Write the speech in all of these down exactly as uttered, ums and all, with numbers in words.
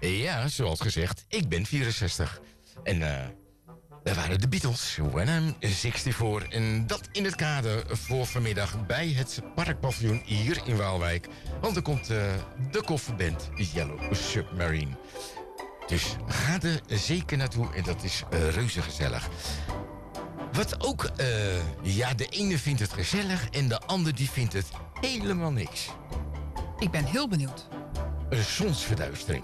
Ja, zoals gezegd, ik ben vierenzestig. En uh, we waren de Beatles, When I'm zesenzestig. En dat in het kader voor vanmiddag bij het Parkpaviljoen hier in Waalwijk. Want er komt uh, de kofferband Yellow Submarine. Dus ga er zeker naartoe en dat is uh, reuze gezellig. Wat ook, uh, ja, de ene vindt het gezellig en de ander die vindt het helemaal niks. Ik ben heel benieuwd. Een zonsverduistering.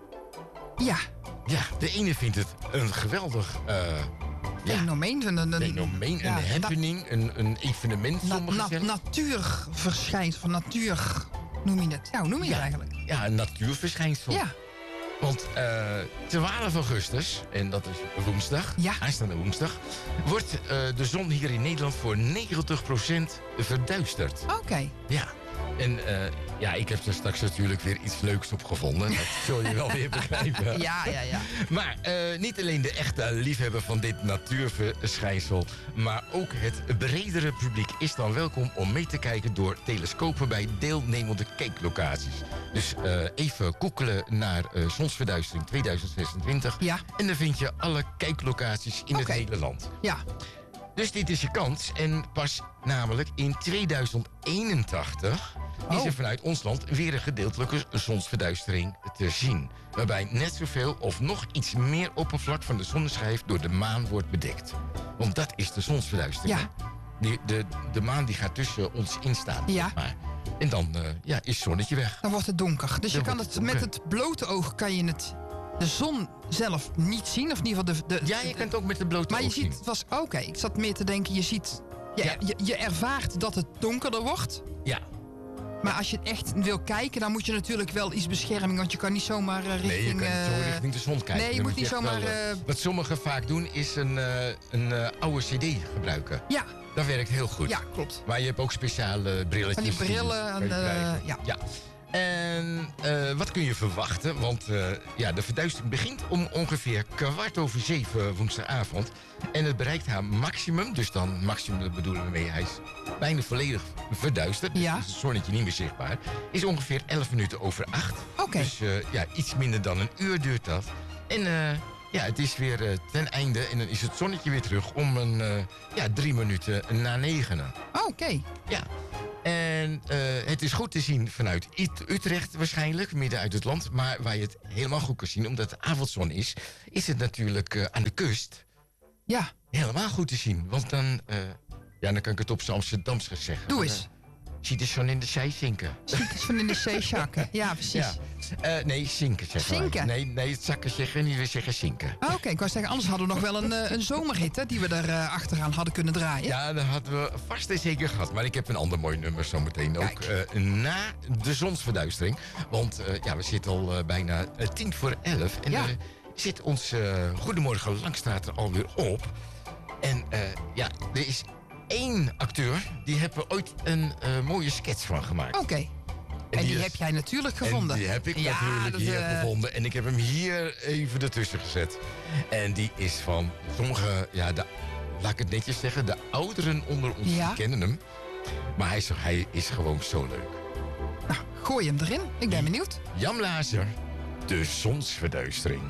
Ja. Ja, de ene vindt het een geweldig... Uh, fenomeen. Een, een, fenomeen, ja, een happening, na, een, een evenement. Na, na, natuurverschijnsel, van natuur noem je het. Ja, hoe noem je ja, het eigenlijk? Ja, een natuurverschijnsel. Ja. Want uh, twaalf augustus, en dat is woensdag, ja. aanstaande woensdag, wordt uh, de zon hier in Nederland voor negentig procent verduisterd. Oké. Okay. Ja. En uh, ja, ik heb er straks natuurlijk weer iets leuks op gevonden. Dat zul je wel weer begrijpen. Ja, ja, ja. Maar uh, niet alleen de echte liefhebber van dit natuurverschijnsel, maar ook het bredere publiek is dan welkom om mee te kijken door telescopen bij deelnemende kijklocaties. Dus uh, even googelen naar uh, zonsverduistering tweeduizend zesentwintig. Ja. En dan vind je alle kijklocaties in okay. het hele land. Ja. Dus dit is je kans. En pas namelijk in tweeduizend eenentachtig oh. is er vanuit ons land weer een gedeeltelijke zonsverduistering te zien. Waarbij net zoveel of nog iets meer oppervlak van de zonneschijf door de maan wordt bedekt. Want dat is de zonsverduistering. Ja. Die, de, de maan die gaat tussen ons instaan. Ja. Zeg maar. En dan uh, ja, is het zonnetje weg. Dan wordt het donker. Dus dan je kan het, het met het blote oog kan je het... de zon zelf niet zien, of in ieder geval de... de ja, je kan het ook met de blote maar oog zien. Maar je ziet, het was oké, okay, ik zat meer te denken, je ziet... Je, ja. je, je ervaart dat het donkerder wordt. Ja. Maar als je het echt wil kijken, dan moet je natuurlijk wel iets bescherming, want je kan niet zomaar uh, richting... Nee, je kan niet zo richting de zon kijken. Nee, je dan moet niet je zomaar... Wel, uh, wat sommigen vaak doen, is een, uh, een uh, oude cd gebruiken. Ja. Dat werkt heel goed. Ja, klopt. Maar je hebt ook speciale brilletjes. Van die brillen. En, uh, ja. ja. En uh, wat kun je verwachten? Want uh, ja, de verduistering begint om ongeveer kwart over zeven woensdagavond. En het bereikt haar maximum. Dus dan maximum bedoelen we mee. Hij is bijna volledig verduisterd. Dus ja. is het zonnetje niet meer zichtbaar. Is ongeveer elf minuten over acht. Oké. Okay. Dus uh, ja, iets minder dan een uur duurt dat. En uh, ja, het is weer uh, ten einde. En dan is het zonnetje weer terug om een uh, ja, drie minuten na negenen. Oké. Okay. Ja. En uh, het is goed te zien vanuit Utrecht waarschijnlijk, midden uit het land. Maar waar je het helemaal goed kan zien, omdat het avondzon is... is het natuurlijk uh, aan de kust ja. helemaal goed te zien. Want dan, uh, ja, dan kan ik het op z'n Amsterdams zeggen. Doe eens. Uh, ziet de zon in de zee zinken. Ziet de zon in de zee zakken. Ja, precies. Ja. Uh, nee, zinken zeggen Zinken? Nee, nee, het zakken zeggen niet, we zeggen zinken. Oké, okay, ik wou zeggen, anders hadden we nog wel een, uh, een zomerhit... Hè, die we er uh, achteraan hadden kunnen draaien. Ja, dat hadden we vast en zeker gehad. Maar ik heb een ander mooi nummer zometeen ook. Uh, na de zonsverduistering. Want uh, ja, we zitten al uh, bijna uh, tien voor elf. En ja. uh, zit ons uh, Goedemorgen Langstraat er alweer op. En uh, ja, er is één acteur... die hebben we ooit een uh, mooie sketch van gemaakt. Oké. Okay. En, en die, die is, heb jij natuurlijk gevonden. En die heb ik ja, natuurlijk dat, hier uh... gevonden. En ik heb hem hier even ertussen gezet. En die is van sommige, ja, de, laat ik het netjes zeggen... de ouderen onder ons ja. kennen hem. Maar hij is, hij is gewoon zo leuk. Nou, gooi hem erin. Ik ben benieuwd. Jan Lazer, de zonsverduistering.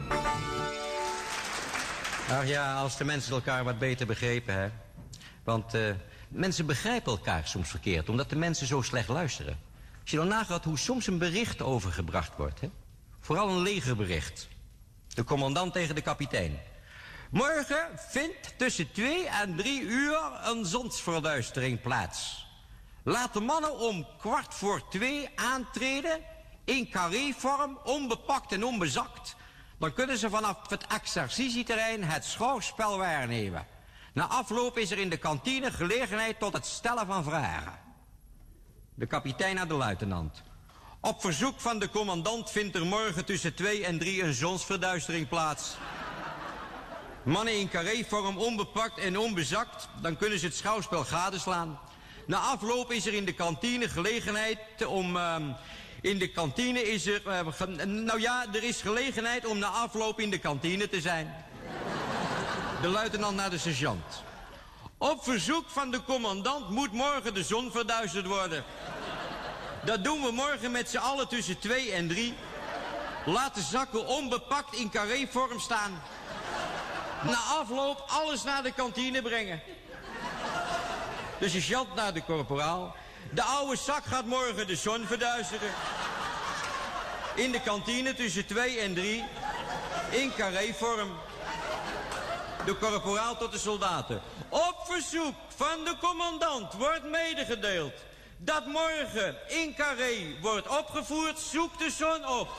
Ach ja, als de mensen elkaar wat beter begrepen, hè. Want uh, mensen begrijpen elkaar soms verkeerd... omdat de mensen zo slecht luisteren. Als je dan nagaat hoe soms een bericht overgebracht wordt, hè? Vooral een legerbericht. De commandant tegen de kapitein. Morgen vindt tussen twee en drie uur een zonsverduistering plaats. Laat de mannen om kwart voor twee aantreden... in carré-vorm, onbepakt en onbezakt. Dan kunnen ze vanaf het exercitieterrein het schouwspel waarnemen. Na afloop is er in de kantine gelegenheid tot het stellen van vragen. De kapitein aan de luitenant. Op verzoek van de commandant vindt er morgen tussen twee en drie een zonsverduistering plaats. Mannen in carré-vorm, onbepakt en onbezakt, dan kunnen ze het schouwspel gadeslaan. Na afloop is er in de kantine gelegenheid om... Uh, in de kantine is er... Uh, ge, nou ja, er is gelegenheid om na afloop in de kantine te zijn. De luitenant naar de sergeant. Op verzoek van de commandant moet morgen de zon verduisterd worden. Dat doen we morgen met z'n allen tussen twee en drie. Laat de zakken onbepakt in carré-vorm staan. Na afloop alles naar de kantine brengen. De sergeant naar de korporaal. De oude zak gaat morgen de zon verduisteren. In de kantine tussen twee en drie. In carré-vorm. De korporaal tot de soldaten. Op verzoek van de commandant wordt medegedeeld dat morgen in carré wordt opgevoerd. Zoek de zon op.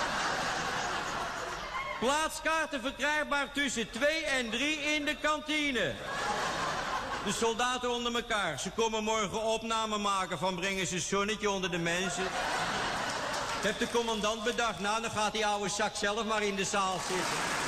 Plaatskaarten verkrijgbaar tussen twee en drie in de kantine. De soldaten onder elkaar. Ze komen morgen opname maken van brengen ze zonnetje onder de mensen. Heeft de commandant bedacht. Nou, dan gaat die oude zak zelf maar in de zaal zitten.